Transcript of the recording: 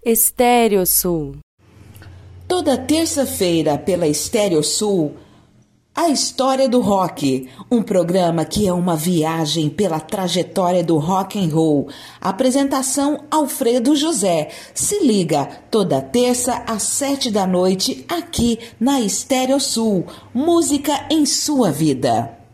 Estéreo Sul. Toda terça-feira pela Estéreo Sul, a história do rock, um programa que é uma viagem pela trajetória do rock and roll. Apresentação Alfredo José. Se liga, toda terça às 7 da noite aqui na Estéreo Sul. Música em sua vida.